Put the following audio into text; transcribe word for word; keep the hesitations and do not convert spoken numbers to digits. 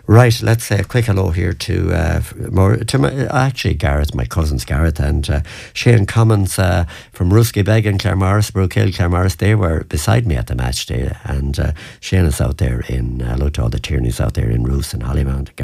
Right, let's say a quick hello here to uh, more to my, actually Gareth, my cousins Gareth and uh, Shane Cummins uh, from Ruski Beg and Claremorris, Brookhill, Claremorris. They were beside me at the match day, and uh, Shane is out there in uh, hello to all the Tierneys out there in Roos and Hollymount.